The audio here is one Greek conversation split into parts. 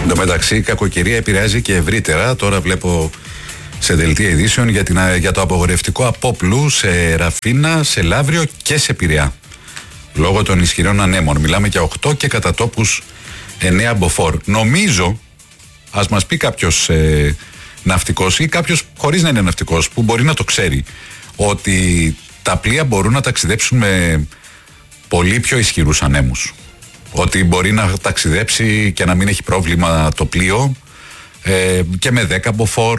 Εν τω μεταξύ, η κακοκαιρία επηρεάζει και ευρύτερα. Τώρα βλέπω σε δελτία ειδήσεων για το απογορευτικό απόπλου σε Ραφίνα, σε Λαύριο και σε Πειραιά. Λόγω των ισχυρών ανέμων. Μιλάμε για 8 και κατά τόπους 9 μποφόρ. Νομίζω, ας μας πει κάποιος ναυτικός ή κάποιος χωρίς να είναι ναυτικός που μπορεί να το ξέρει, ότι τα πλοία μπορούν να ταξιδέψουν με πολύ πιο ισχυρούς ανέμους. Ότι μπορεί να ταξιδέψει και να μην έχει πρόβλημα το πλοίο και με 10 μποφόρ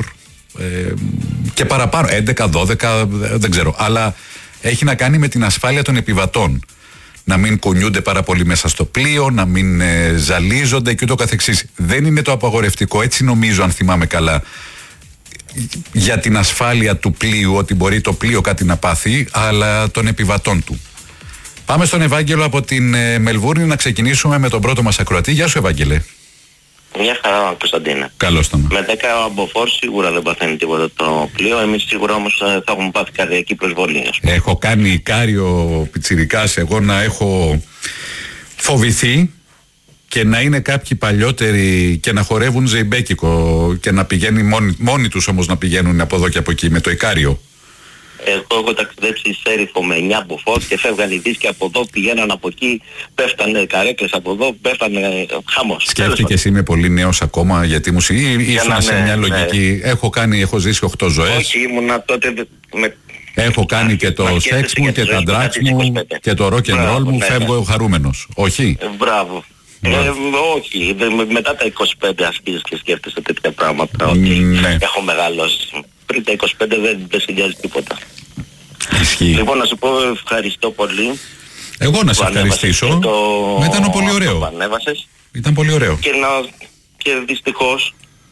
και παραπάνω, 11, 12, δεν ξέρω. Αλλά έχει να κάνει με την ασφάλεια των επιβατών. Να μην κουνιούνται πάρα πολύ μέσα στο πλοίο, να μην ζαλίζονται και ούτω καθεξής. Δεν είναι το απαγορευτικό, έτσι νομίζω, αν θυμάμαι καλά, για την ασφάλεια του πλοίου, ότι μπορεί το πλοίο κάτι να πάθει, αλλά των επιβατών του. Πάμε στον Ευάγγελο από την Μελβούρνη να ξεκινήσουμε με τον πρώτο μας ακροατή. Γεια σου, Ευάγγελε. Μια χαρά, Κωνσταντίνε. Καλώς τον. Με 10 μποφόρ σίγουρα δεν παθαίνει τίποτα το πλοίο. Εμείς σίγουρα όμως θα έχουμε πάθει καρδιακή προσβολή. Έχω κάνει Ικάριο πιτσιρικάς εγώ να έχω φοβηθεί και να είναι κάποιοι παλιότεροι και να χορεύουν ζεϊμπέκικο και να πηγαίνει μόνοι τους όμως να πηγαίνουν από εδώ και από εκεί με το Ικάριο. Εγώ έχω ταξιδέψει σε Έριφο με 9 μποφόρ και φεύγαν οι δίσκοι από εδώ, πηγαίναν από εκεί, πέφτανε καρέκλες από εδώ, πέφτανε χαμός. Σκέφτηκες είμαι πολύ νέος ακόμα γιατί μου ήσουν σε μια λογική. Έχω ζήσει 8 ζωές. Όχι, ήμουνα τότε έχω κάνει και το σεξ μου και τα ντράτς μου και το rock and roll μου, φεύγω χαρούμενος. Όχι. Μπράβο. Όχι, μετά τα 25 αρχίζεις και σκέφτεσαι τέτοια πράγματα, ότι έχω μεγαλώσει. Πριν τα 25 δεν συνδυάζει τίποτα. Ισχύει. Λοιπόν, να σου πω ευχαριστώ πολύ. Εγώ να σε ευχαριστήσω. Ήταν πολύ ωραίο. Ήταν πολύ ωραίο. Και δυστυχώς...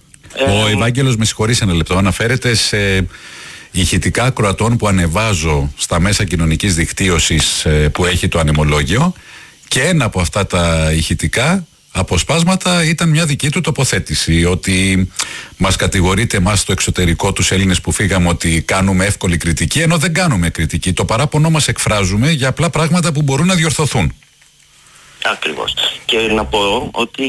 Ο Ευάγγελος, με συγχωρείς ένα λεπτό, αναφέρεται σε ηχητικά ακροατών που ανεβάζω στα μέσα κοινωνικής δικτύωσης που έχει το ανεμολόγιο, και ένα από αυτά τα ηχητικά αποσπάσματα ήταν μια δική του τοποθέτηση, ότι μας κατηγορείται εμάς στο εξωτερικό, τους Έλληνες που φύγαμε, ότι κάνουμε εύκολη κριτική, ενώ δεν κάνουμε κριτική. Το παράπονο μας εκφράζουμε για απλά πράγματα που μπορούν να διορθωθούν. Ακριβώς. Και να πω ότι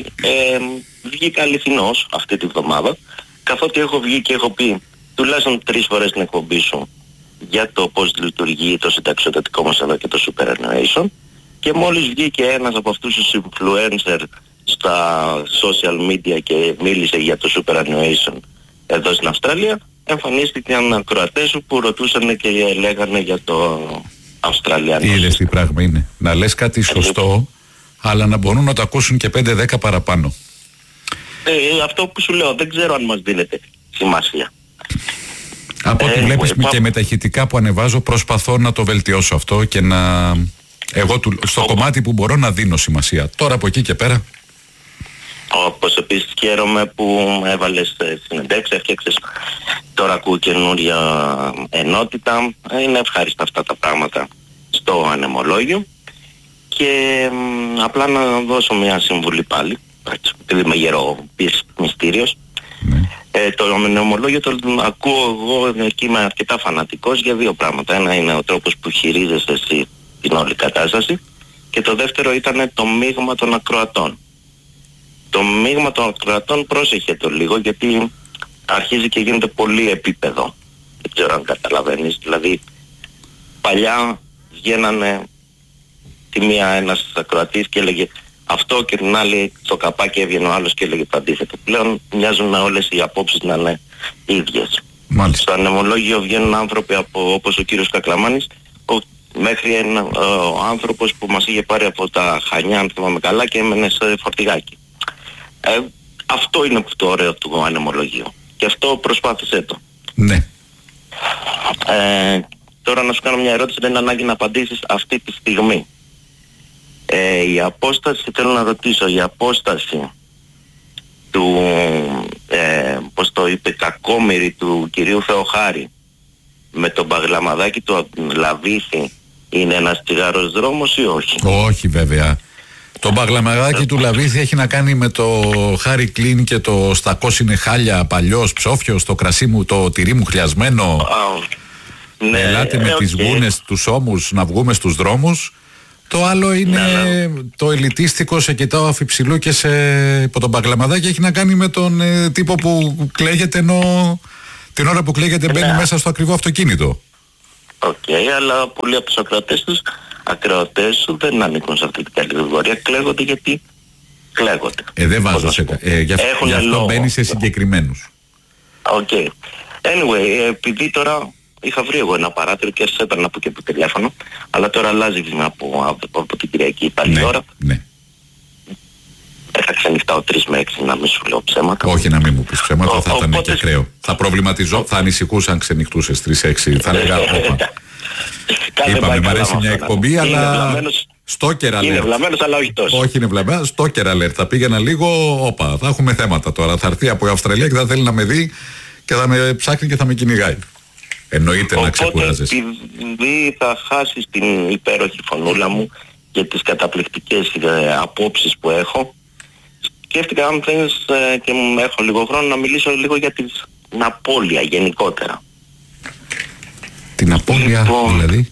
βγήκα αληθινός αυτή τη βδομάδα, καθότι έχω βγει και έχω πει τουλάχιστον 3 φορές την εκπομπή σου για το πώς λειτουργεί το συνταξιοδοτικό μας εδώ και το superannuation, και μόλις βγήκε ένας από αυτούς τους influencer στα social media και μίλησε για το superannuation εδώ στην Αυστραλία, εμφανίστηκαν ακροατές σου που ρωτούσαν και λέγανε για το Αυστραλιανό. Είδες τι πράγμα είναι. Να λες κάτι σωστό, αλλά να μπορούν να το ακούσουν και 5-10 παραπάνω. Αυτό που σου λέω, δεν ξέρω αν μας δίνεται σημασία. Από ό,τι βλέπεις και με τα ηχητικά που ανεβάζω, προσπαθώ να το βελτιώσω αυτό και να... Εγώ στο κομμάτι που μπορώ να δίνω σημασία. Τώρα από εκεί και πέρα. Όπως επίσης χαίρομαι που έβαλες συνεντεύξεις, έφτιαξες, τώρα ακούω καινούρια ενότητα. Είναι ευχάριστα αυτά τα πράγματα στο ανεμολόγιο. Και απλά να δώσω μια συμβουλή πάλι, επειδή είμαι γεροπής μυστήριος. Το ανεμολόγιο το ακούω εγώ και είμαι αρκετά φανατικός για 2 πράγματα. Ένα είναι ο τρόπος που χειρίζεσαι εσύ την όλη κατάσταση, και το δεύτερο ήταν το μείγμα των ακροατών. Το μείγμα των ακροατών, πρόσεχε το λίγο, γιατί αρχίζει και γίνεται πολύ επίπεδο. Δεν ξέρω αν καταλαβαίνεις. Δηλαδή παλιά βγαίνανε τη μία ένας ακροατής και έλεγε αυτό, και την άλλη στο καπάκι έβγαινε ο άλλος και έλεγε το αντίθετο. Πλέον μοιάζουν όλες οι απόψεις να είναι ίδιες. Μάλιστα. Στο ανεμολόγιο βγαίνουν άνθρωποι όπως ο κύριος Κακλαμάνης, μέχρι ο άνθρωπος που μας είχε πάρει από τα Χανιά, αν θυμάμαι καλά, και έμενε σε φορτηγάκι. Αυτό είναι το ωραίο του ανεμολογίου. Και αυτό προσπάθησέ το. Ναι. Τώρα να σου κάνω μια ερώτηση, δεν είναι ανάγκη να απαντήσεις αυτή τη στιγμή. Η απόσταση, θέλω να ρωτήσω, η απόσταση του, πώς το είπε, κακόμοιρη του κυρίου Θεοχάρη με τον παγλαμαδάκι του Λαβίθη είναι ένας τσιγάρος δρόμος ή όχι? Όχι βέβαια. Το μπαγλαμαδάκι του Λαβίθη έχει να κάνει με το Χάρι Κλίν και το στακός είναι χάλια, παλιός, ψόφιος, το κρασί μου, το τυρί μου χρειασμένο. Ναι, ελάτε με τις γούνες, τους ώμους να βγούμε στους δρόμους. Το άλλο είναι το ελιτίστικο, σε κοιτάω αφιψηλού και σε υπό τον Μπαγκλαμαδάκι, έχει να κάνει με τον τύπο που κλαίγεται ενώ την ώρα που κλαίγεται μπαίνει μέσα στο ακριβό αυτοκίνητο. Οκ, αλλά πολλοί από τους ακροατές σου δεν ανήκουν σε αυτή την κατηγορία, κλαίγονται γιατί κλαίγονται. Δεν βάζω γι' αυτό μπαίνει σε συγκεκριμένους. Οκ. Anyway, επειδή τώρα είχα βρει εγώ ένα παράθυρο και σας έπαιρνα από και το τηλέφωνο, αλλά τώρα αλλάζει βήμα από την Κυριακή πάλι ώρα. Ναι. Θα ξενυχτάω 3 με 6, να μην σου λέω ψέματα. Όχι, να μην μου πεις ψέματα, θα ήταν και ακραίο. Θα προβληματιζώ, θα ανησυχούσα αν ξενυχτούσες 3-6, θα λέγα όπα. Είπαμε, μ' αρέσει μια εκπομπή, αλλά στόκερα λέει. Είναι βλαμμένος, αλλά όχι τόσο. Όχι, είναι βλαμμένος, στόκερα λέει. Θα πήγαινα λίγο, όπα, θα έχουμε θέματα τώρα. Θα έρθει από η Αυστραλία και θα θέλει να με δει και θα με ψάχνει και θα με κυνηγάει. Εννοείται να ξεκουράζεσαι. Επειδή θα χάσεις την υπέροχη φωνούλα μου και τις καταπληκτικές απόψεις που έχω, σκέφτηκα αν θέλεις και έχω λίγο χρόνο να μιλήσω λίγο για την απώλεια γενικότερα. Την απώλεια δηλαδή?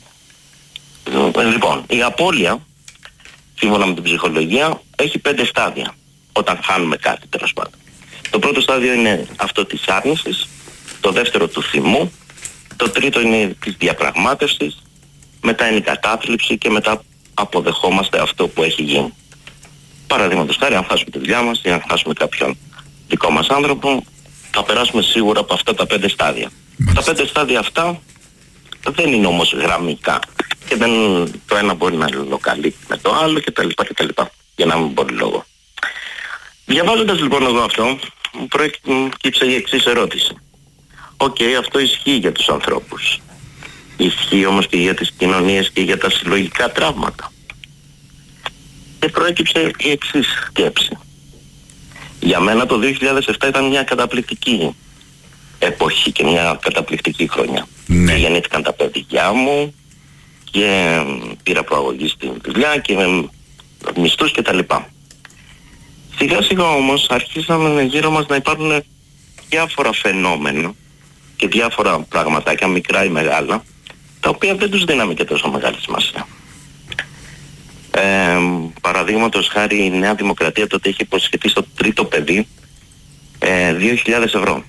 Λοιπόν, η απώλεια, σύμφωνα με την ψυχολογία, έχει 5 στάδια όταν χάνουμε κάτι, τέλος πάντων. Το πρώτο στάδιο είναι αυτό της άρνησης, το δεύτερο του θυμού, το τρίτο είναι της διαπραγμάτευσης, μετά είναι η κατάθλιψη και μετά αποδεχόμαστε αυτό που έχει γίνει. Παραδείγματος χάρη, αν χάσουμε τη δουλειά μας ή αν χάσουμε κάποιον δικό μας άνθρωπο, θα περάσουμε σίγουρα από αυτά τα 5 στάδια. Μάλιστα. Τα 5 στάδια αυτά δεν είναι όμως γραμμικά και δεν, το ένα μπορεί να λοκαλεί με το άλλο κτλ. Για να μην πω λόγο. Διαβάζοντας λοιπόν εγώ αυτό, μου προέκυψε η εξής ερώτηση. Οκ, αυτό ισχύει για τους ανθρώπους. Ισχύει όμως και για τις κοινωνίες και για τα συλλογικά τραύματα. Και προέκυψε η εξής σκέψη. Για μένα το 2007 ήταν μια καταπληκτική εποχή και μια καταπληκτική χρονιά. Ναι. Και γεννήθηκαν τα παιδιά μου και πήρα προαγωγή στην δουλειά και με μισθούς και τα λοιπά. Σιγά σιγά όμως αρχίσαμε γύρω μας να υπάρχουν διάφορα φαινόμενα και διάφορα πραγματάκια, μικρά ή μεγάλα, τα οποία δεν τους δίναμε και τόσο μεγάλη σημασία. Παραδείγματος χάρη, η Νέα Δημοκρατία τότε είχε υποσχεθεί στο τρίτο παιδί 2.000 ευρώ.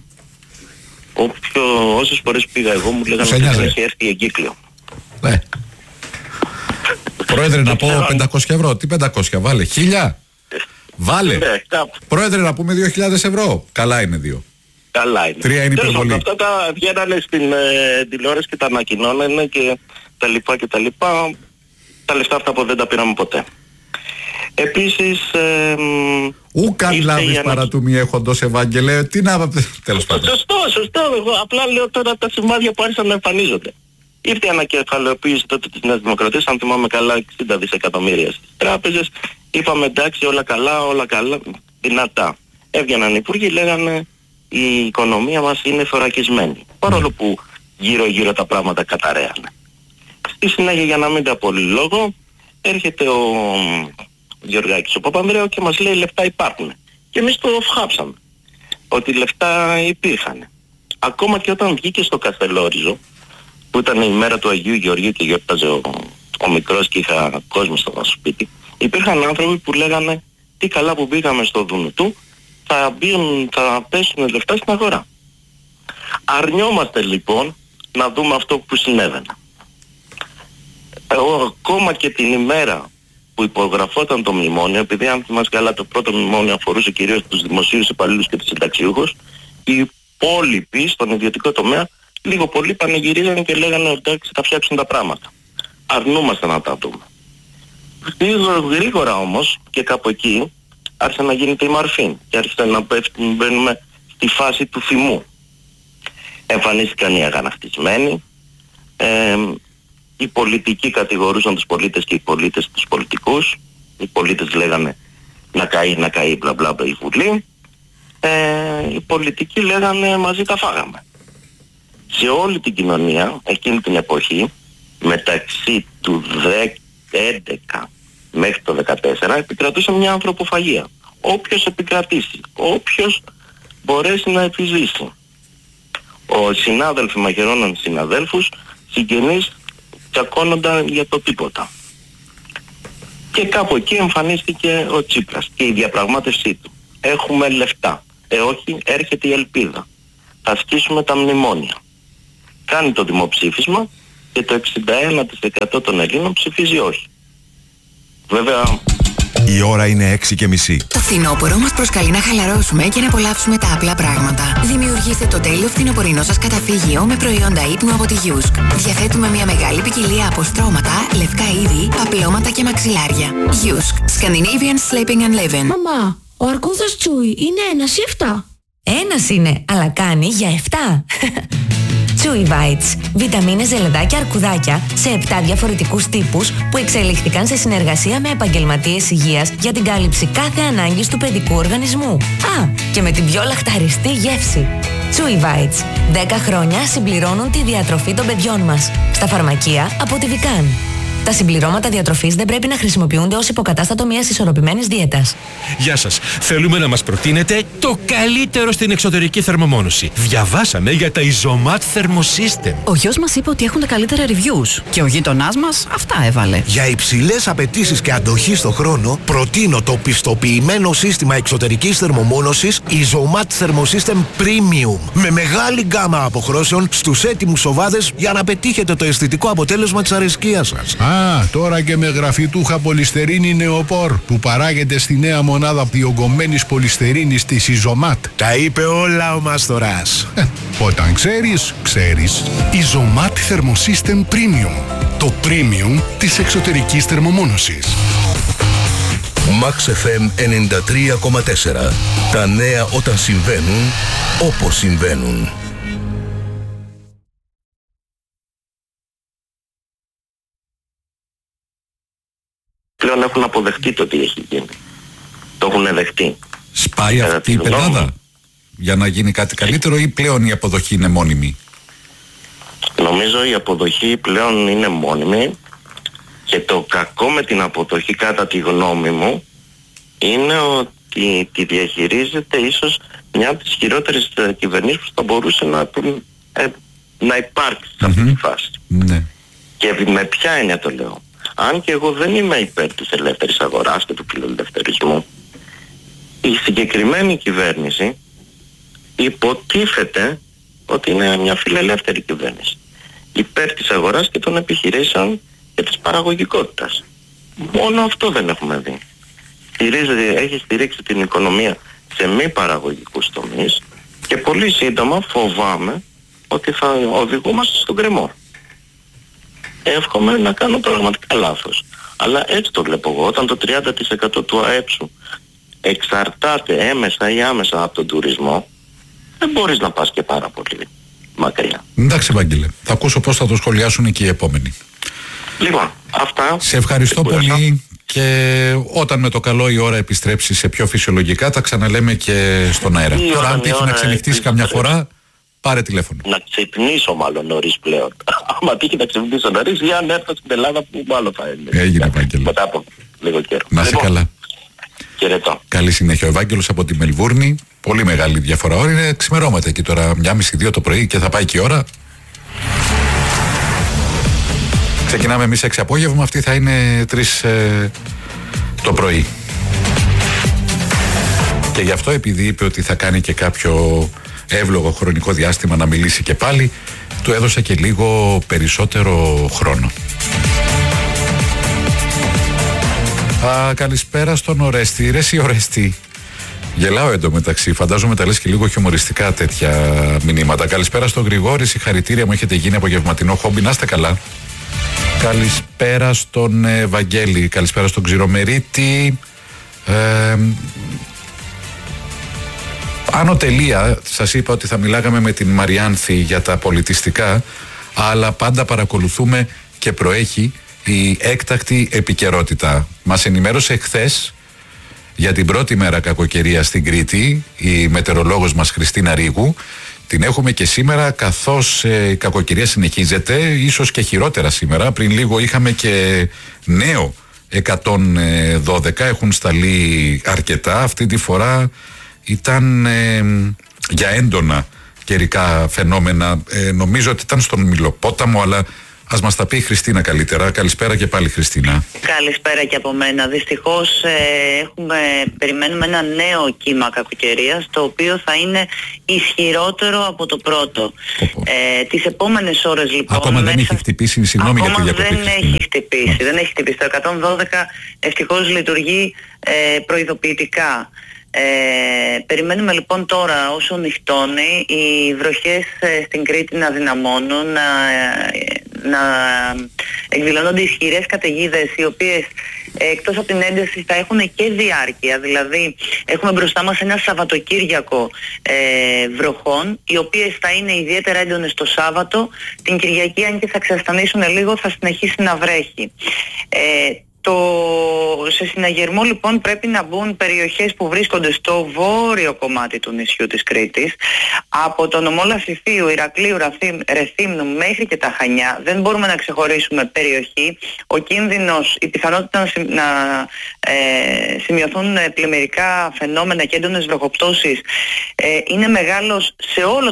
Όσες φορές πήγα εγώ μου λέγανε ότι δεν έχει έρθει εγκύκλιο. Ναι. Πρόεδρε, να πω 500 ευρώ. Τι 500, βάλε 1.000. Βάλε. Πρόεδρε, να πούμε 2.000 ευρώ. Καλά είναι 2. Καλά είναι. 3 είναι υπερβολή. Αυτά τα βγαίνανε στην τηλεόραση και τα ανακοινώνανε και τα λοιπά και τα λοιπά. Τα λεφτά αυτά που δεν τα πήραμε ποτέ. Επίσης... Ούκαν λάβεις παρά του μη έχοντος Ευάγγελε. Τι να... Τέλος πάντων. Σωστό. Εγώ απλά λέω τώρα τα σημάδια που άρχισαν να εμφανίζονται. Ήρθε η ανακεφαλαιοποίηση τότε της Νέας Δημοκρατίας, αν θυμάμαι καλά, 60 δισεκατομμύρια στις τράπεζες. Είπαμε εντάξει, όλα καλά, δυνατά. Έβγαιναν οι υπουργοί, λέγανε η οικονομία μας είναι θωρακισμένη. Παρόλο που γύρω-γύρω τα πράγματα καταραίανε. Στη συνέχεια, για να μην τα πολύ λόγο, έρχεται ο Γεωργάκης ο Παπανδρέου και μας λέει λεφτά υπάρχουν. Και εμείς το χάψαμε. Ότι λεφτά υπήρχαν. Ακόμα και όταν βγήκε στο Καστελόριζο, που ήταν η μέρα του Αγίου Γεωργίου και γιορτάζε ο μικρός και είχα κόσμο στο σπίτι, υπήρχαν άνθρωποι που λέγανε τι καλά που πήγαμε στο Δουνουτού, θα πέσουν λεφτά στην αγορά. Αρνιόμαστε λοιπόν να δούμε αυτό που συνέβαινε. Εγώ ακόμα και την ημέρα που υπογραφόταν το μνημόνιο, επειδή αν θυμάσαι καλά το πρώτο μνημόνιο αφορούσε κυρίως τους δημοσίους υπαλλήλους και τους συνταξιούχους, οι υπόλοιποι στον ιδιωτικό τομέα λίγο πολύ πανηγυρίζανε και λέγανε ότι θα φτιάξουν τα πράγματα. Αρνούμαστε να τα δούμε. Γρήγορα όμως και κάπου εκεί άρχισε να γίνεται η μορφή και άρχισε να μπαίνουμε στη φάση του θυμού. Εμφανίστηκαν οι αγανακτισμένοι, οι πολιτικοί κατηγορούσαν τους πολίτες και οι πολίτες τους πολιτικούς. Οι πολίτες λέγανε να καεί μπλα μπλα η Βουλή. Οι πολιτικοί λέγανε μαζί τα φάγαμε. Σε όλη την κοινωνία εκείνη την εποχή, μεταξύ του 11 μέχρι το 14, επικρατούσε μια ανθρωποφαγία. Όποιος επικρατήσει, όποιος μπορέσει να επιζήσει. Ο συνάδελφοι μαχαιρώναν συναδέλφους, συγγενείς τσακώνονταν για το τίποτα. Και κάπου εκεί εμφανίστηκε ο Τσίπρας και η διαπραγμάτευσή του. Έχουμε λεφτά. Όχι, έρχεται η ελπίδα. Θα ασκήσουμε τα μνημόνια. Κάνει το δημοψήφισμα και το 61% των Ελλήνων ψηφίζει όχι. Βέβαια... Η ώρα είναι 6:30. Το φθινόπωρο μας προσκαλεί να χαλαρώσουμε και να απολαύσουμε τα απλά πράγματα. Δημιουργήστε το τέλειο φθινοπορεινό σας καταφύγιο με προϊόντα ύπνου από τη Yusk. Διαθέτουμε μια μεγάλη ποικιλία από στρώματα, λευκά είδη, παπλώματα και μαξιλάρια. Yusk. Scandinavian Sleeping and Living. Μαμά, ο αρκούδας Τσούι είναι 1 ή 7? Ένας είναι, αλλά κάνει για 7. Chewy Bites. Βιταμίνες, ζελεδάκια, αρκουδάκια σε 7 διαφορετικούς τύπους που εξελίχθηκαν σε συνεργασία με επαγγελματίες υγείας για την κάλυψη κάθε ανάγκης του παιδικού οργανισμού. Α, και με την πιο λαχταριστή γεύση. Chewy Bites. 10 χρόνια συμπληρώνουν τη διατροφή των παιδιών μας. Στα φαρμακεία από τη Vican. Τα συμπληρώματα διατροφής δεν πρέπει να χρησιμοποιούνται ως υποκατάστατο μιας ισορροπημένης δίαιτας. Γεια σας. Θέλουμε να μας προτείνετε το καλύτερο στην εξωτερική θερμομόνωση. Διαβάσαμε για τα Isomat Thermosystem. Ο γιος μας είπε ότι έχουν τα καλύτερα reviews και ο γείτονάς μας αυτά έβαλε. Για υψηλές απαιτήσεις και αντοχή στο χρόνο, προτείνω το πιστοποιημένο σύστημα εξωτερικής θερμομόνωσης Isomat Thermosystem Premium. Με μεγάλη γκάμα αποχρώσεων στους έτοιμους σοβάδες για να πετύχετε το αισθητικό αποτέλεσμα της αρεσκίας σας. Τώρα και με γραφιτούχα πολυστερίνη νεοπόρ που παράγεται στη νέα μονάδα διογκωμένης πολυστερίνης της Isomat. Τα είπε όλα ο Μάστορας. Όταν ξέρεις, ξέρεις. Isomat Thermosystem Premium. Το premium της εξωτερικής θερμομόνωσης. Max FM 93,4. Τα νέα όταν συμβαίνουν, όπως συμβαίνουν. Πλέον έχουν αποδεχτεί το τι έχει γίνει. Το έχουν δεχτεί. Σπάει αυτή η πεντάδα για να γίνει κάτι καλύτερο ή πλέον η αποδοχή είναι μόνιμη? Νομίζω η αποδοχή πλέον είναι μόνιμη και το κακό με την αποδοχή κατά τη γνώμη μου είναι ότι τη διαχειρίζεται ίσως μια από τις χειρότερες κυβερνήσεις που θα μπορούσε να υπάρξει σε αυτή τη φάση. Ναι. Και με ποια έννοια το λέω? Αν και εγώ δεν είμαι υπέρ της ελεύθερης αγοράς και του φιλελευθερισμού, η συγκεκριμένη κυβέρνηση υποτίθεται ότι είναι μια φιλελεύθερη κυβέρνηση. Υπέρ της αγοράς και των επιχειρήσεων και της παραγωγικότητας. Μόνο αυτό δεν έχουμε δει. Έχει στηρίξει την οικονομία σε μη παραγωγικούς τομείς και πολύ σύντομα φοβάμαι ότι θα οδηγούμαστε στον κρεμό. Εύχομαι να κάνω πραγματικά λάθος. Αλλά έτσι το βλέπω εγώ. Όταν το 30% του ΑΕΠ σου εξαρτάται έμεσα ή άμεσα από τον τουρισμό, δεν μπορείς να πας και πάρα πολύ μακριά. Εντάξει, Ευάγγελε. Θα ακούσω πώς θα το σχολιάσουν και οι επόμενοι. Λοιπόν, αυτά. Σε ευχαριστώ πολύ και όταν με το καλό η ώρα επιστρέψει σε πιο φυσιολογικά τα ξαναλέμε και στον αέρα. Τώρα αν τύχει να ξενυχτήσει καμιά φορά, πάρε τηλέφωνο. Να ξυπνήσω μάλλον νωρίς πλέον. Άμα τύχει να ξυπνήσω νωρίς ή αν έρθω στην Ελλάδα που μάλλον θα είναι. Έγινε, Ευάγγελο. Μετά από λίγο καιρό. Να είσαι καλά. Χαιρετώ. Καλή συνέχεια. Ο Ευάγγελος από τη Μελβούρνη. Πολύ μεγάλη διαφορά. Ώρα είναι ξημερώματα εκεί τώρα, 1:30-2 το πρωί και θα πάει και η ώρα. Ξεκινάμε εμείς 6 απόγευμα, αυτή θα είναι 3 το πρωί. Και γι' αυτό, επειδή είπε ότι θα κάνει και κάποιο εύλογο χρονικό διάστημα να μιλήσει και πάλι, του έδωσα και λίγο περισσότερο χρόνο. Καλησπέρα στον Ορέστη. Ρε εσύ Ορέστη. Γελάω εντωμεταξύ, φαντάζομαι τα λες και λίγο χιουμοριστικά τέτοια μηνύματα. Καλησπέρα στον Γρηγόρη, συγχαρητήρια, μου έχετε γίνει απογευματινό χόμπι, να είστε καλά. Καλησπέρα στον Βαγγέλη, καλησπέρα στον Ξηρομερίτη. Άνω τελεία, σας είπα ότι θα μιλάγαμε με την Μαριάνθη για τα πολιτιστικά, αλλά πάντα παρακολουθούμε και προέχει η έκτακτη επικαιρότητα. Μας ενημέρωσε χθες για την πρώτη μέρα κακοκαιρία στην Κρήτη η μετεωρολόγος μας Χριστίνα Ρίγου. Την έχουμε και σήμερα, καθώς η κακοκαιρία συνεχίζεται, ίσως και χειρότερα σήμερα. Πριν λίγο είχαμε και νέο 112, έχουν σταλεί αρκετά. Αυτή τη φορά ήταν για έντονα καιρικά φαινόμενα. Νομίζω ότι ήταν στον Μιλοπόταμο, αλλά Ας μας τα πει η Χριστίνα καλύτερα. Καλησπέρα και πάλι, Χριστίνα. Καλησπέρα και από μένα. Δυστυχώς περιμένουμε ένα νέο κύμα κακοκαιρίας, το οποίο θα είναι ισχυρότερο από το πρώτο. Τις επόμενες ώρες λοιπόν... Ακόμα δεν έχει χτυπήσει, συγγνώμη για τη διακοπή. Δεν έχει χτυπήσει. Το 112 ευτυχώς λειτουργεί προειδοποιητικά. Περιμένουμε λοιπόν τώρα, όσο νυχτώνει, οι βροχές στην Κρήτη να δυναμώνουν, να εκδηλώνονται ισχυρές καταιγίδες, οι οποίες εκτός από την ένταση θα έχουν και διάρκεια. Δηλαδή έχουμε μπροστά μας ένα Σαββατοκύριακο βροχών, οι οποίες θα είναι ιδιαίτερα έντονες το Σάββατο. Την Κυριακή, αν και θα ξαστανίσουν λίγο, θα συνεχίσει να βρέχει. Σε συναγερμό λοιπόν πρέπει να μπουν περιοχές που βρίσκονται στο βόρειο κομμάτι του νησιού της Κρήτης, από το νομό Λασιθίου, Ηρακλείου, Ρεθύμνου μέχρι και τα Χανιά. Δεν μπορούμε να ξεχωρίσουμε περιοχή. Ο κίνδυνος, η πιθανότητα να σημειωθούν πλημμυρικά φαινόμενα και έντονες βροχοπτώσεις είναι μεγάλος σε όλο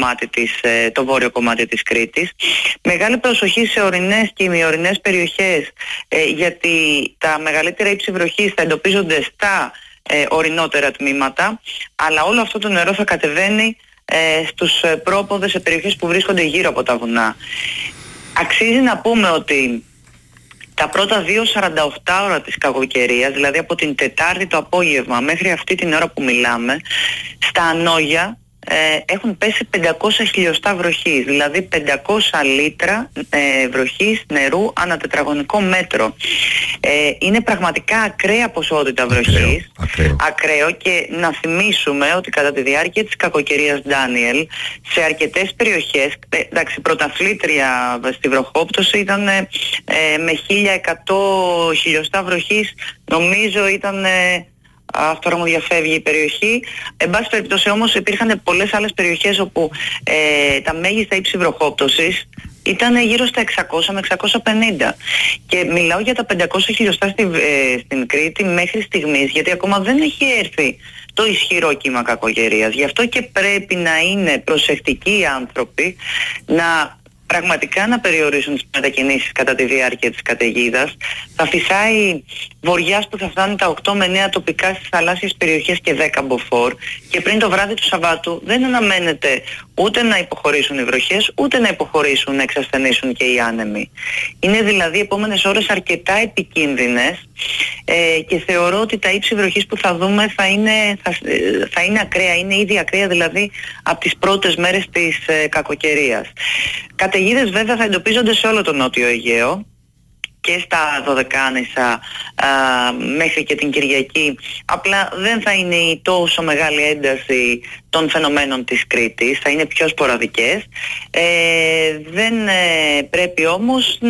το βόρειο κομμάτι της Κρήτης. Μεγάλη προσοχή σε ορεινές και ημιορεινές περιοχές, γιατί τα μεγαλύτερα ύψη βροχής θα εντοπίζονται στα ορεινότερα τμήματα, αλλά όλο αυτό το νερό θα κατεβαίνει στους πρόποδες, σε περιοχές που βρίσκονται γύρω από τα βουνά. Αξίζει να πούμε ότι τα πρώτα 2-48 ώρα της κακοκαιρίας, δηλαδή από την Τετάρτη το απόγευμα μέχρι αυτή την ώρα που μιλάμε, στα Ανόγια έχουν πέσει 500 χιλιοστά βροχής, δηλαδή 500 λίτρα βροχής νερού ανά τετραγωνικό μέτρο. Είναι πραγματικά ακραία ποσότητα βροχής. Ακραίο. Και να θυμίσουμε ότι κατά τη διάρκεια της κακοκαιρίας Ντάνιελ, σε αρκετές περιοχές, εντάξει, πρωταθλήτρια στη βροχόπτωση ήταν με 1100 χιλιοστά βροχής, νομίζω ήταν... Αυτό τώρα μου διαφεύγει η περιοχή. Εν πάση περιπτώσει όμως υπήρχαν πολλές άλλες περιοχές όπου τα μέγιστα ύψη βροχόπτωσης ήταν γύρω στα 600 με 650. Και μιλάω για τα 500 χιλιοστά στην Κρήτη μέχρι στιγμής, γιατί ακόμα δεν έχει έρθει το ισχυρό κύμα κακοκαιρίας. Γι' αυτό και πρέπει να είναι προσεκτικοί οι άνθρωποι, πραγματικά να περιορίσουν τις μετακινήσεις κατά τη διάρκεια της καταιγίδας. Θα φυσάει βοριάς που θα φτάνει τα 8 με 9 τοπικά στις θαλάσσιες περιοχές και 10 μποφόρ, και πριν το βράδυ του Σαββάτου δεν αναμένεται ούτε να υποχωρήσουν οι βροχές, ούτε να υποχωρήσουν, να εξασθενήσουν και οι άνεμοι. Είναι δηλαδή οι επόμενες ώρες αρκετά επικίνδυνες, και θεωρώ ότι τα ύψη βροχής που θα δούμε θα είναι ακραία, είναι ήδη ακραία δηλαδή από τις πρώτες μέρες της κακοκαιρίας. Καταιγίδες βέβαια θα εντοπίζονται σε όλο το Νότιο Αιγαίο και στα Δωδεκάνησα μέχρι και την Κυριακή. Απλά δεν θα είναι η τόσο μεγάλη ένταση των φαινομένων της Κρήτης, θα είναι πιο σποραδικές. Δεν πρέπει όμως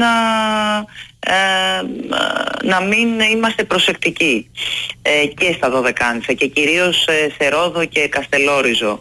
να μην είμαστε προσεκτικοί και στα Δωδεκάνησα και κυρίως σε Ρόδο και Καστελόριζο.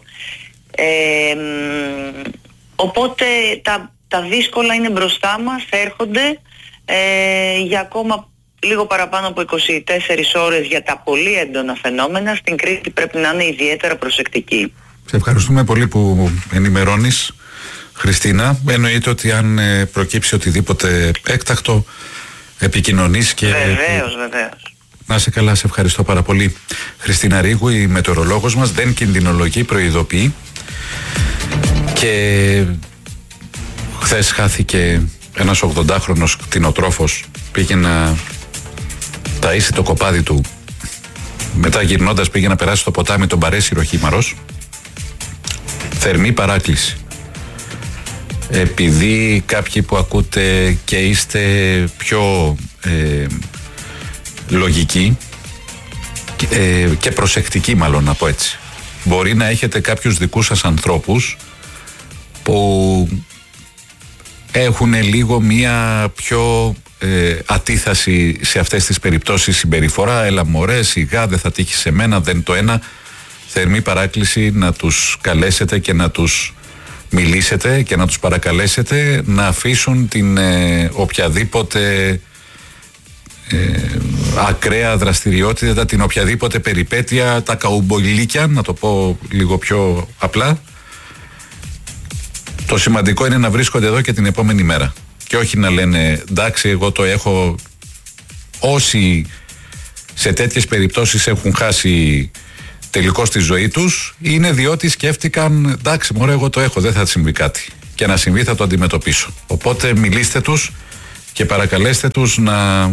Οπότε τα δύσκολα είναι μπροστά μας, έρχονται για ακόμα λίγο παραπάνω από 24 ώρες για τα πολύ έντονα φαινόμενα. Στην Κρήτη πρέπει να είναι ιδιαίτερα προσεκτική. Σε ευχαριστούμε πολύ που ενημερώνεις, Χριστίνα. Εννοείται ότι αν προκύψει οτιδήποτε έκτακτο, επικοινωνείς και... Βεβαίως. Να είσαι καλά, σε ευχαριστώ πάρα πολύ. Χριστίνα Ρήγου, η μετεωρολόγος μας, δεν κινδυνολογεί, προειδοποιεί. Και χθες χάθηκε ένας 80χρονος κτηνοτρόφος, πήγε να ταΐσει το κοπάδι του, μετά γυρνώντας πήγε να περάσει το ποτάμι τον Παρέσιρο Χήμαρος. Θερμή παράκληση. Επειδή κάποιοι που ακούτε και είστε πιο λογικοί και προσεκτικοί, μάλλον να πω έτσι, μπορεί να έχετε κάποιους δικούς σας ανθρώπους που έχουν λίγο μία πιο ατίθαση σε αυτές τις περιπτώσεις συμπεριφορά. Έλα μωρέ, σιγά, δεν θα τύχει σε μένα, δεν το ένα. Θερμή παράκληση να τους καλέσετε και να τους μιλήσετε και να τους παρακαλέσετε να αφήσουν την οποιαδήποτε ακραία δραστηριότητα, την οποιαδήποτε περιπέτεια, τα καουμπολίκια, να το πω λίγο πιο απλά. Το σημαντικό είναι να βρίσκονται εδώ και την επόμενη μέρα. και όχι να λένε εντάξει εγώ το έχω. Όσοι σε τέτοιες περιπτώσεις έχουν χάσει τελικώς τη ζωή τους, είναι διότι σκέφτηκαν εντάξει μωρέ εγώ το έχω, δεν θα συμβεί κάτι, και να συμβεί θα το αντιμετωπίσω. Οπότε μιλήστε τους και παρακαλέστε τους να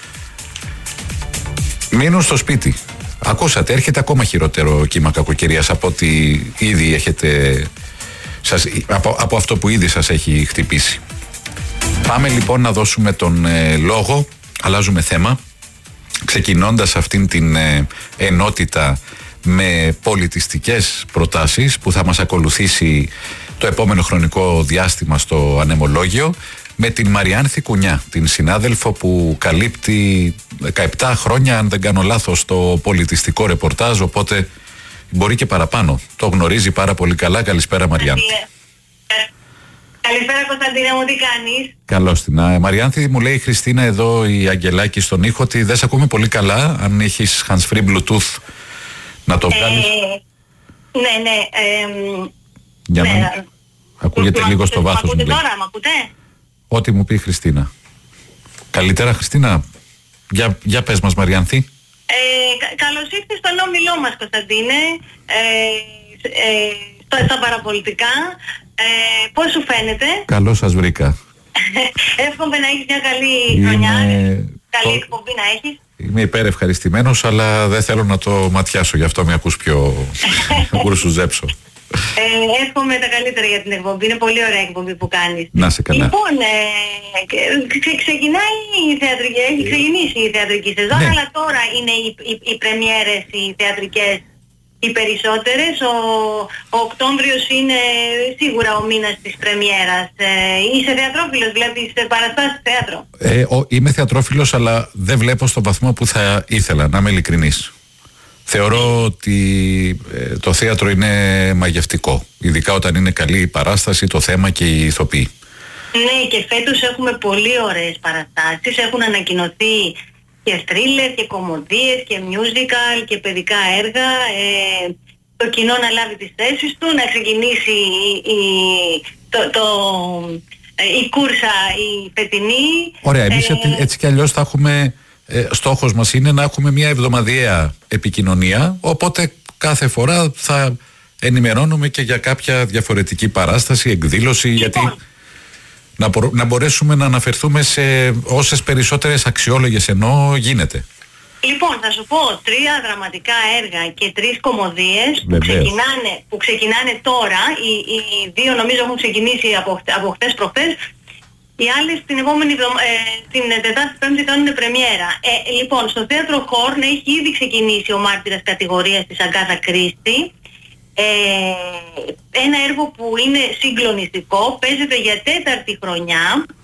μείνουν στο σπίτι. Ακούσατε, έρχεται ακόμα χειρότερο κύμα κακοκαιρίας από ό,τι ήδη έχετε, από αυτό που ήδη σας έχει χτυπήσει. Πάμε λοιπόν να δώσουμε τον λόγο, αλλάζουμε θέμα, ξεκινώντας αυτήν την ενότητα με πολιτιστικές προτάσεις που θα μας ακολουθήσει το επόμενο χρονικό διάστημα στο Ανεμολόγιο, με την Μαριάνθη Κουνιά, την συνάδελφο που καλύπτει 17 χρόνια, αν δεν κάνω λάθος, το πολιτιστικό ρεπορτάζ, οπότε μπορεί και παραπάνω. Το γνωρίζει πάρα πολύ καλά. Καλησπέρα Μαριάνθη. Καλησπέρα Κωνσταντίνα μου, τι κάνεις? Καλώς την. Μαριάνθη, μου λέει η Χριστίνα εδώ, η Αγγελάκη στον ήχο, ότι δεν σε ακούμε πολύ καλά. Αν έχεις hands-free Bluetooth να το βγάλεις. Ναι. Για να ακούγεται λίγο στο βάθος. Μ' ακούτε τώρα, μ' ακούτε? Ό,τι μου πει η Χριστίνα. Καλύτερα Χριστίνα, για πες μας Μαριάνθη. Καλώς ήρθες στον όμιλό μας Κωνσταντίνε, στα παραπολιτικά. Πώς σου φαίνεται? Καλώς σας βρήκα. Εύχομαι να έχεις μια καλή χρονιά, καλή εκπομπή να έχεις. Είμαι υπερευχαριστημένος, αλλά δεν θέλω να το ματιάσω, γι' αυτό με ακούς πιο γουρσουζέψω. Εύχομαι τα καλύτερα για την εκπομπή, είναι πολύ ωραία εκπομπή που κάνεις. Να σε καλά. Λοιπόν, ξεκινάει η θεατρική, έχει ξεκινήσει η θεατρική σεζόν, αλλά τώρα είναι οι πρεμιέρες, οι θεατρικές, οι περισσότερες. Ο Οκτώβριος είναι σίγουρα ο μήνας της πρεμιέρας. Είσαι θεατρόφιλος, βλέπεις παραστάσεις θέατρο? Είμαι θεατρόφιλος, αλλά δεν βλέπω στον βαθμό που θα ήθελα, να είμαι ειλικρινής. Θεωρώ ότι το θέατρο είναι μαγευτικό, ειδικά όταν είναι καλή η παράσταση, το θέμα και οι ηθοποιοί. Ναι, και φέτος έχουμε πολύ ωραίες παραστάσεις, έχουν ανακοινωθεί και θρίλερ και κομμωδίες και musical και παιδικά έργα. Το κοινό να λάβει τις θέσεις του, να ξεκινήσει η κούρσα η φετινή. Ωραία, εμείς έτσι κι αλλιώς θα έχουμε... στόχος μας είναι να έχουμε μια εβδομαδιαία επικοινωνία, οπότε κάθε φορά θα ενημερώνουμε και για κάποια διαφορετική παράσταση, εκδήλωση, γιατί να μπορέσουμε να αναφερθούμε σε όσες περισσότερες αξιόλογες ενώ γίνεται. Λοιπόν, θα σου πω 3 δραματικά έργα και 3 κομμωδίες που ξεκινάνε τώρα. Οι 2 νομίζω έχουν ξεκινήσει από χτες προχτές. Οι άλλες την επόμενη την Τετάρτη Πέμπτη κάνουν πρεμιέρα. Λοιπόν, στο θέατρο Χόρν έχει ήδη ξεκινήσει ο Μάρτυρας κατηγορίας της Αγκάθα Κρίστη. Ένα έργο που είναι συγκλονιστικό, παίζεται για 4η χρονιά,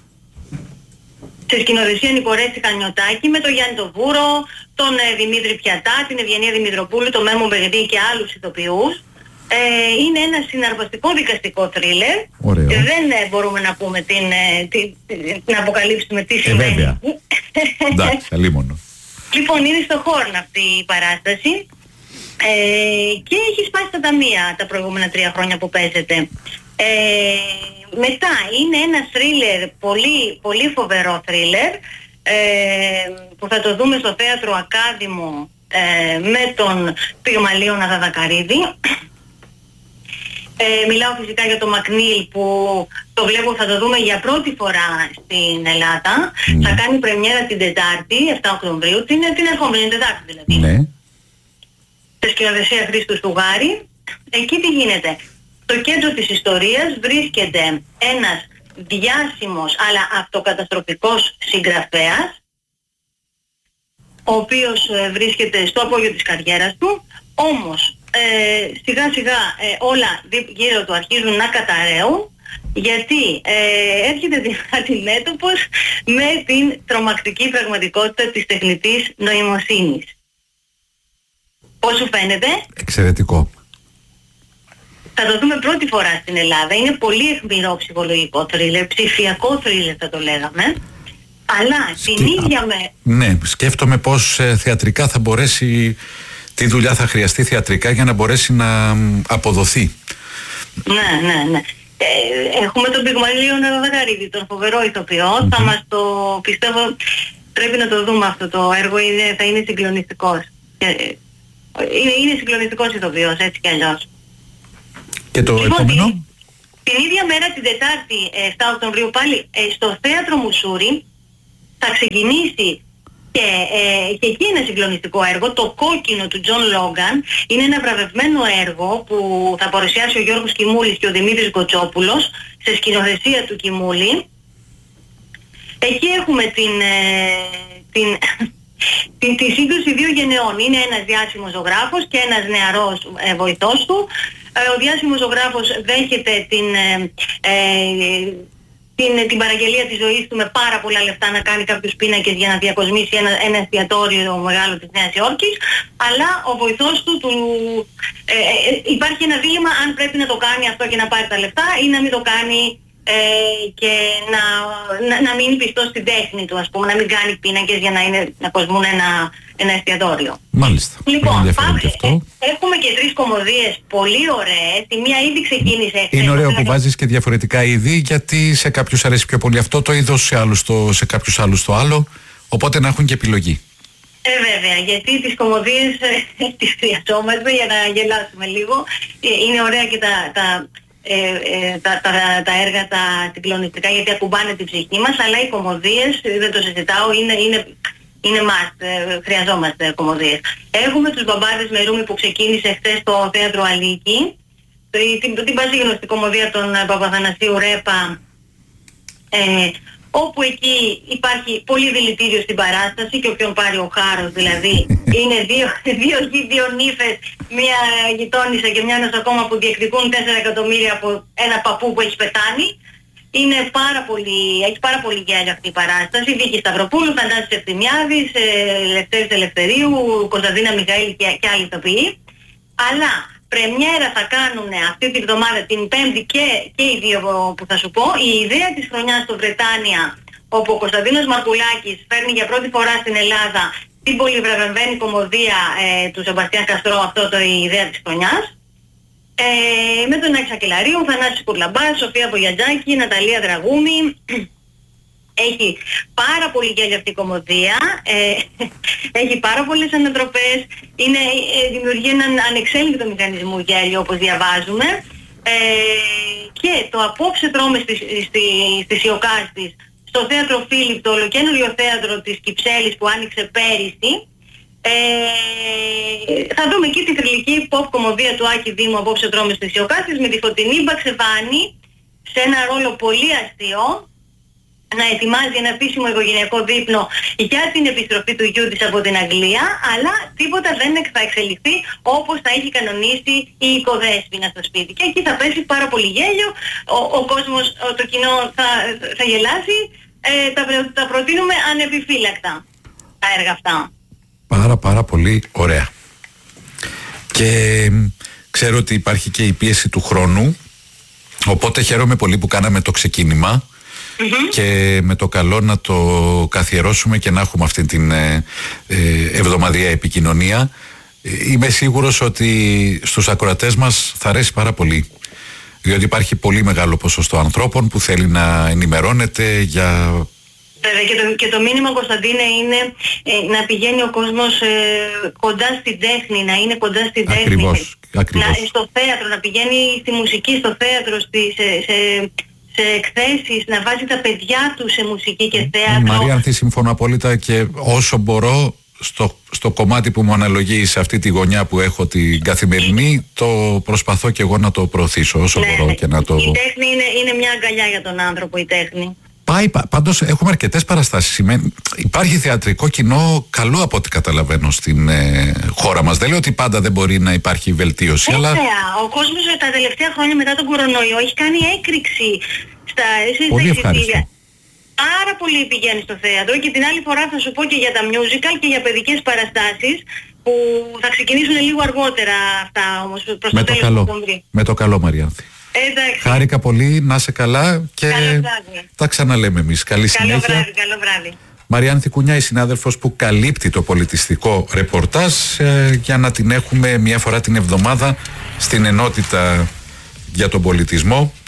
σε σκηνοθεσία Νικορέτη Κανιωτάκη, με τον Γιάννη τον Βούρο, τον Δημήτρη Πιατά, την Ευγενία Δημητροπούλου, τον Μέμο Μπεγδί και άλλους ηθοποιούς. Είναι ένα συναρπαστικό δικαστικό θρίλερ. Δεν μπορούμε να πούμε να αποκαλύψουμε τι σημαίνει. Βέβαια. Εντάξει, αλίμονο. Λοιπόν, είναι στο Χόρν αυτή η παράσταση και έχει σπάσει τα ταμεία τα προηγούμενα 3 χρόνια που παίζεται. Μετά είναι ένα θρίλερ, πολύ, πολύ φοβερό θρίλερ, που θα το δούμε στο θέατρο Ακάδημο με τον Πυγμαλίωνα Δαδακαρίδη. Μιλάω φυσικά για το Μακνίλ, που το βλέπω, θα το δούμε για πρώτη φορά στην Ελλάδα. Θα κάνει πρεμιέρα την Τετάρτη, 7 Οκτωβρίου, την ερχόμενη Τετάρτη δηλαδή. Ναι. Σε σκηνοθεσία Χρήστου Στουγάρη. Εκεί τι γίνεται? Στο κέντρο της ιστορίας βρίσκεται ένας διάσημος αλλά αυτοκαταστροφικός συγγραφέας, ο οποίος βρίσκεται στο απόγειο της καριέρας του, όμως σιγά σιγά όλα γύρω του αρχίζουν να καταραίουν, γιατί έρχεται αντιμέτωπος με την τρομακτική πραγματικότητα της τεχνητής νοημοσύνης. Πώς σου φαίνεται? Εξαιρετικό. Θα το δούμε πρώτη φορά στην Ελλάδα. Είναι πολύ αιχμηρό ψυχολογικό θρίλερ, ψηφιακό θρίλερ θα το λέγαμε. Αλλά την ίδια Ναι, σκέφτομαι πώς θεατρικά θα μπορέσει, τι δουλειά θα χρειαστεί θεατρικά για να μπορέσει να αποδοθεί. Ναι. Έχουμε τον Πυγμαλίον Νεροδακαρίδη, τον φοβερό ηθοποιό. Θα μας το, πιστεύω, πρέπει να το δούμε αυτό το έργο, θα είναι συγκλονιστικός. Είναι συγκλονιστικός ηθοποιός, έτσι κι αλλιώς. Και το επόμενο? Την ίδια μέρα, την Τετάρτη, 7 Οκτωβρίου, πάλι στο Θέατρο Μουσούρι θα ξεκινήσει και εκεί ένα συγκλονιστικό έργο, το Κόκκινο του Τζον Λόγκαν. Είναι ένα βραβευμένο έργο που θα παρουσιάσει ο Γιώργος Κιμούλης και ο Δημήτρης Γκοτσόπουλος σε σκηνοθεσία του Κιμούλη. Εκεί έχουμε τη σύγκρουση δύο γενεών. Είναι ένας διάσημος ζωγράφος και ένας νεαρός βοηθός του. Ο διάσημος ζωγράφος δέχεται την παραγγελία της ζωής του με πάρα πολλά λεφτά να κάνει κάποιους πίνακες για να διακοσμήσει ένα εστιατόριο μεγάλο της Νέας Υόρκης, αλλά ο βοηθός του υπάρχει ένα δίλημμα αν πρέπει να το κάνει αυτό και να πάρει τα λεφτά ή να μην το κάνει και να μείνει πιστός στην τέχνη του, ας πούμε, να μην κάνει πίνακες για να κοσμούν ένα εστιατόριο. Μάλιστα. Λοιπόν, έχουμε και 3 κομμωδίες πολύ ωραίες. Η μία ήδη ξεκίνησε. Είναι ωραίο που βάζεις και διαφορετικά είδη, γιατί σε κάποιους αρέσει πιο πολύ αυτό το είδος, σε κάποιους άλλους το άλλο, οπότε να έχουν και επιλογή. Βέβαια, γιατί τις κομμωδίες τις χρειαζόμαστε για να γελάσουμε λίγο. Είναι ωραία και τα έργα τα συγκλονιστικά, γιατί ακουμπάνε την ψυχή μας, αλλά οι κομμωδίες, δεν το συζητάω, είναι must, χρειαζόμαστε κομμωδίες. Έχουμε τους Μπαμπάδες με Ρούμι που ξεκίνησε χθες στο Θέατρο Αλίκη, την πασίγνωστη κομμωδία των Παπαθανασίου Ρέπα, όπου εκεί υπάρχει πολύ δηλητήριο στην παράσταση και όποιον πάρει ο χάρος, δηλαδή είναι δύο νύφες, μία γειτόνισσα και μια νοσοκόμα που διεκδικούν 4 εκατομμύρια από ένα παππού που έχει πεθάνει. Έχει πάρα πολύ γέλιο αυτή η παράσταση. Βίκη Σταυροπούλου, Θανάσης Ευθυμιάδης, Λευτέρης Ελευθερίου, Κωνσταντίνα Μιχαήλ και άλλοι ηθοποιοί. Αλλά πρεμιέρα θα κάνουν αυτή τη βδομάδα, την Πέμπτη και οι δύο που θα σου πω, η ιδέα της χρονιάς στο Βρετάνια, όπου ο Κωνσταντίνος Μαρκουλάκης φέρνει για πρώτη φορά στην Ελλάδα την πολυβραβευμένη κομμωδία του Σεμπαστιάν Καστρό, αυτό η ιδέα της χρονιάς. Με τον Άκη Σακελαρίου, Θανάσης Κουρλαμπάς, Σοφία Μπογιατζάκη, Ναταλία Δραγούμη. Έχει πάρα πολύ γέλιο αυτή η κομμωδία, έχει πάρα πολλές ανατροπές, δημιουργεί έναν ανεξέλεγκτο μηχανισμό γέλιο όπως διαβάζουμε, και το απόψε τρώμε στις Ιωκάστης, στο θέατρο Φίλιπ, το ολοκαίνουργιο θέατρο της Κυψέλης που άνοιξε πέρυσι. Θα δούμε εκεί τη θρυλική pop κομμωδία του Άκη Δήμου, απόψε τρώμε στις Ιωκάστης, με τη Φωτεινή Μπαξεβάνη σε ένα ρόλο πολύ αστείο να ετοιμάζει ένα επίσημο οικογενειακό δείπνο για την επιστροφή του γιού της από την Αγγλία, αλλά τίποτα δεν θα εξελιχθεί όπως θα έχει κανονίσει η οικοδέσποινα στο σπίτι. Και εκεί θα πέσει πάρα πολύ γέλιο, ο κόσμος, το κοινό θα γελάσει, τα προτείνουμε ανεπιφύλακτα τα έργα αυτά. Πάρα πολύ ωραία. Και ξέρω ότι υπάρχει και η πίεση του χρόνου, οπότε χαίρομαι πολύ που κάναμε το ξεκίνημα και με το καλό να το καθιερώσουμε και να έχουμε αυτή την εβδομαδιαία επικοινωνία. Είμαι σίγουρος ότι στους ακροατές μας θα αρέσει πάρα πολύ, διότι υπάρχει πολύ μεγάλο ποσοστό ανθρώπων που θέλει να ενημερώνεται για... Βέβαια, και το μήνυμα, Κωνσταντίνε, είναι να πηγαίνει ο κόσμος κοντά στην τέχνη, να είναι κοντά στην τέχνη. Ακριβώς. Στο θέατρο, να πηγαίνει στη μουσική, στο θέατρο, σε εκθέσεις, να βάζει τα παιδιά του σε μουσική και θέατρο. Μαριάνθη, συμφωνώ απόλυτα, και όσο μπορώ στο κομμάτι που μου αναλογεί, σε αυτή τη γωνιά που έχω την καθημερινή, το προσπαθώ και εγώ να το προωθήσω όσο μπορώ και να το... Η τέχνη είναι μια αγκαλιά για τον άνθρωπο, η τέχνη. Πάντως έχουμε αρκετές παραστάσεις. Υπάρχει θεατρικό κοινό καλό από ό,τι καταλαβαίνω στην χώρα μας. Δεν λέω ότι πάντα δεν μπορεί να υπάρχει βελτίωση, αλλά... Ο κόσμος τα τελευταία χρόνια μετά τον κορονοϊό έχει κάνει έκρηξη πολύ ευχάριστο. Πάρα πολύ πηγαίνει στο θέατρο, και την άλλη φορά θα σου πω και για τα musical και για παιδικές παραστάσεις που θα ξεκινήσουν λίγο αργότερα αυτά όμως προς το τέλος του Οκτωβρίου. Με το καλό, Μαριάνθη. Χάρηκα πολύ, να είσαι καλά και τα ξαναλέμε εμείς. Καλή συνέχεια. Καλό βράδυ. Μαριάνθη Κουνιά, η συνάδελφος που καλύπτει το πολιτιστικό ρεπορτάζ, για να την έχουμε μια φορά την εβδομάδα στην ενότητα για τον πολιτισμό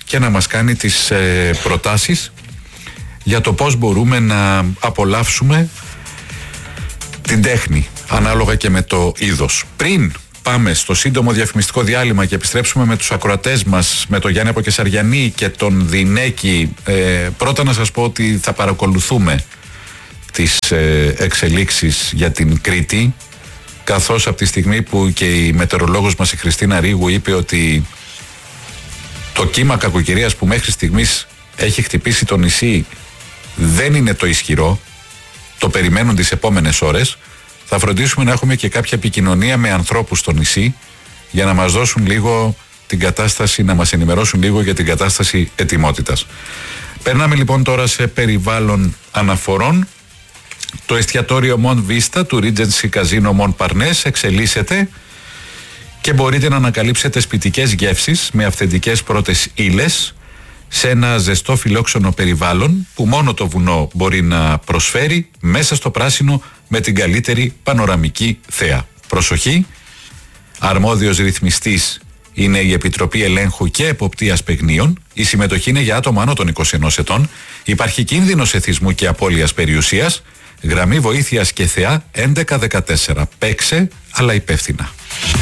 και να μας κάνει τις προτάσεις για το πώς μπορούμε να απολαύσουμε την τέχνη ανάλογα και με το είδος. Πριν πάμε στο σύντομο διαφημιστικό διάλειμμα και επιστρέψουμε με τους ακροατές μας, με τον Γιάννη Αποκεσαριανή και τον Δινέκη, πρώτα να σας πω ότι θα παρακολουθούμε τις εξελίξεις για την Κρήτη, καθώς από τη στιγμή που και η μετεωρολόγος μας η Χριστίνα Ρίγου είπε ότι το κύμα κακοκαιρίας που μέχρι στιγμής έχει χτυπήσει το νησί δεν είναι το ισχυρό, το περιμένουν τις επόμενες ώρες, θα φροντίσουμε να έχουμε και κάποια επικοινωνία με ανθρώπους στο νησί για να μας δώσουν λίγο την κατάσταση, να μας ενημερώσουν λίγο για την κατάσταση ετοιμότητας. Περνάμε λοιπόν τώρα σε περιβάλλον αναφορών. Το εστιατόριο Mon Vista του Regency Casino Mon Parnes εξελίσσεται και μπορείτε να ανακαλύψετε σπιτικές γεύσεις με αυθεντικές πρώτες ύλες σε ένα ζεστό φιλόξενο περιβάλλον που μόνο το βουνό μπορεί να προσφέρει, μέσα στο πράσινο με την καλύτερη πανοραμική θέα. Προσοχή, αρμόδιος ρυθμιστής είναι η Επιτροπή Ελέγχου και Εποπτείας Παιγνίων. Η συμμετοχή είναι για άτομα άνω των 21 ετών. Υπάρχει κίνδυνος εθισμού και απώλειας περιουσίας. Γραμμή βοήθειας και θεά 1114. Παίξε, αλλά υπεύθυνα.